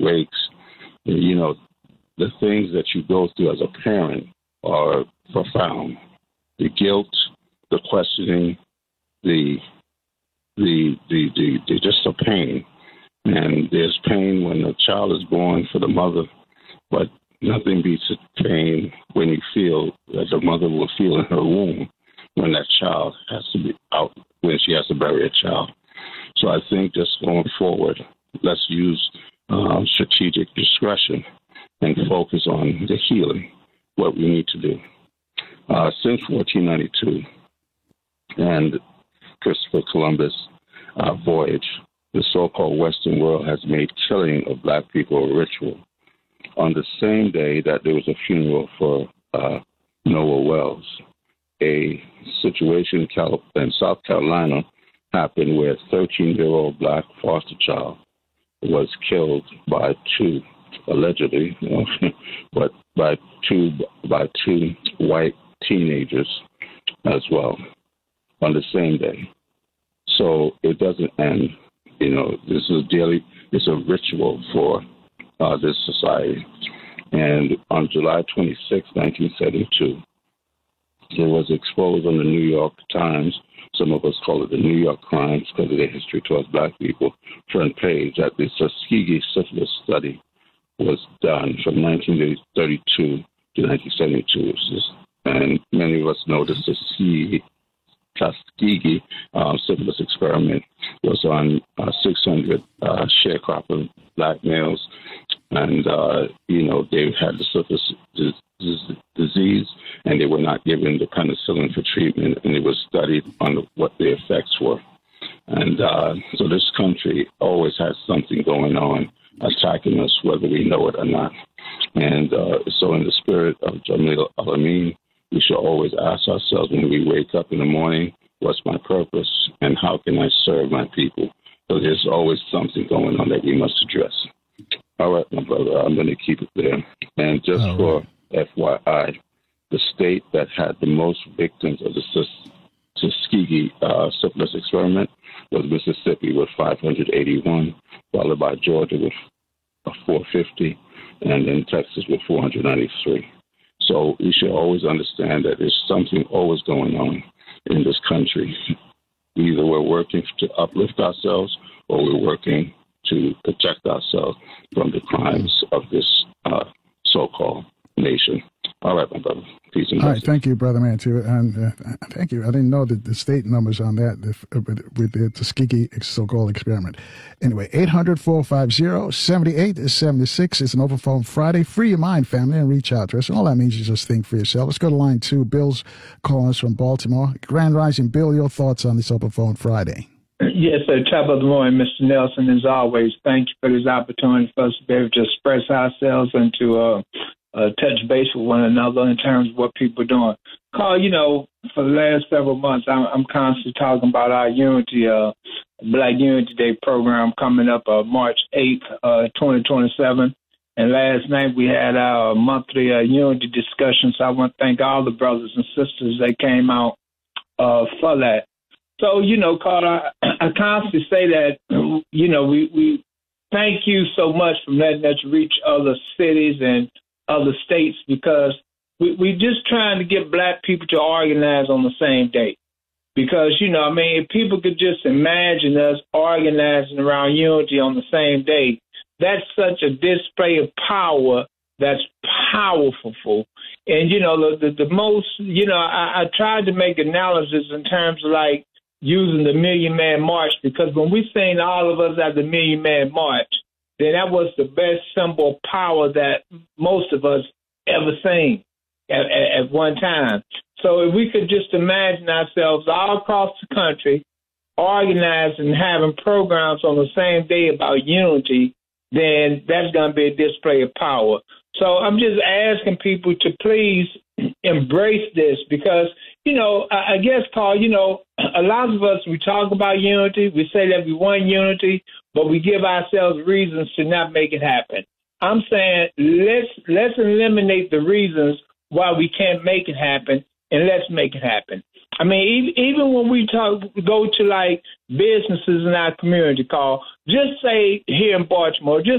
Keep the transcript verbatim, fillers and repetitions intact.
breaks. You know, the things that you go through as a parent are profound. The guilt, the questioning, the the the, the, the just the pain. And there's pain when a child is born for the mother, but nothing beats the pain when you feel that the mother will feel in her womb when that child has to be out, when she has to bury a child. So I think just going forward, let's use um, strategic discretion and focus on the healing, what we need to do. Uh, since fourteen ninety-two and Christopher Columbus' uh, voyage, the so-called Western world has made killing of black people a ritual. On the same day that there was a funeral for uh, Noah Wells, a situation in, Cal- in South Carolina happened where a thirteen-year-old black foster child was killed by two, allegedly, you know, but by two by two white teenagers as well on the same day. So it doesn't end. You know, this is daily. It's a ritual for uh, this society. And on July twenty-sixth, nineteen seventy-two, it was exposed on the New York Times. Some of us call it the New York Crimes because of their history towards black people. Front page that the Tuskegee syphilis study was done from nineteen thirty-two to nineteen seventy-two. And many of us know the Tuskegee, Tuskegee uh, syphilis experiment was on uh, six hundred uh, sharecropper black males. And, uh, you know, they had the syphilis disease, and they were not given the penicillin for treatment, and it was studied on what the effects were. And uh, so this country always has something going on attacking us, whether we know it or not. And uh, so in the spirit of Jamil Al-Amin, we should always ask ourselves when we wake up in the morning, what's my purpose and how can I serve my people? So there's always something going on that we must address. All right, my brother, I'm going to keep it there. And just oh, for right. F Y I, the state that had the most victims of the Tuskegee uh, syphilis experiment was Mississippi with five hundred eighty-one, followed by Georgia with four hundred fifty, and then Texas with four hundred ninety-three. So we should always understand that there's something always going on in this country. Either we're working to uplift ourselves or we're working to protect ourselves from the crimes of this uh, so-called nation. All right, my brother. Peace and blessings. All right, thank you, Brother Mantu. And uh, thank you. I didn't know that the state numbers on that if, uh, with the Tuskegee so-called experiment. Anyway, eight hundred, four five zero, seven eight seven six is an Open Phone Friday. Free your mind, family, and reach out to us. All that means is just think for yourself. Let's go to line two. Bill's calling us from Baltimore. Grand Rising, Bill, your thoughts on this Open Phone Friday? Yes, sir. Top of the morning, Mister Nelson. As always, thank you for this opportunity for us to be able to express ourselves and to uh, uh, touch base with one another in terms of what people are doing. Carl, you know, for the last several months, I'm, I'm constantly talking about our Unity, uh, Black Unity Day program coming up uh, March eighth, uh, twenty twenty-seven. And last night we had our monthly uh, Unity discussion. So I want to thank all the brothers and sisters that came out uh, for that. So, you know, Carter, I, I constantly say that, you know, we, we thank you so much for letting us reach other cities and other states because we, we're just trying to get black people to organize on the same day. Because, you know, I mean, if people could just imagine us organizing around unity on the same day, that's such a display of power that's powerful. And, you know, the, the, the most, you know, I, I tried to make analysis in terms of like, using the Million Man March, because when we seen all of us at the Million Man March, then that was the best symbol of power that most of us ever seen at, at, at one time. So if we could just imagine ourselves all across the country organizing and having programs on the same day about unity, then that's going to be a display of power. So I'm just asking people to please embrace this because, you know, I, I guess, Carl, you know, a lot of us, we talk about unity. We say that we want unity, but we give ourselves reasons to not make it happen. I'm saying let's let's eliminate the reasons why we can't make it happen, and let's make it happen. I mean, even when we talk, go to like businesses in our community, Carl, just say here in Baltimore, just